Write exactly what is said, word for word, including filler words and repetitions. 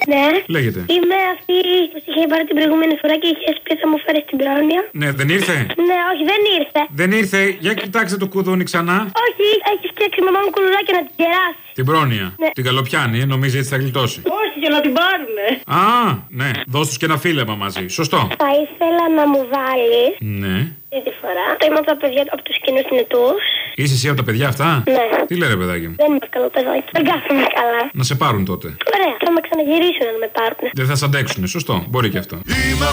Ναι. Λέγεται. Είμαι αυτή που είχε πάρει την προηγούμενη φορά και είχε πει θα μου φέρει την πρόνοια. Ναι, δεν ήρθε. Ναι, όχι, δεν ήρθε. Δεν ήρθε. Για κοιτάξτε το κουδούνι ξανά. Όχι, έχει φτιάξει η μαμά μου κουλουράκια να την κεράσει. Την πρόνοια. Ναι. Την καλοπιάνει, ε, νομίζει έτσι θα γλιτώσει. Όχι, για να την πάρουνε. Α, ναι. Δώσ' τους και ένα φίλεμα μαζί. Σωστό. Θα ήθελα να μου βάλει. Ναι. Αυτή τη φορά. Το είμαι από τα παιδιά από του κοινού θνητούς. Είσαι εσύ από τα παιδιά αυτά? Ναι. Τι λένε, παιδάκι μου? Δεν είμαι καλό παιδάκι. Δεν κάθομαι καλά. Να σε πάρουν τότε. Ωραία, θα με ξαναγυρίσουν να με πάρουν. Δεν θα σ' αντέξουνε. Σωστό. Μπορεί και αυτό.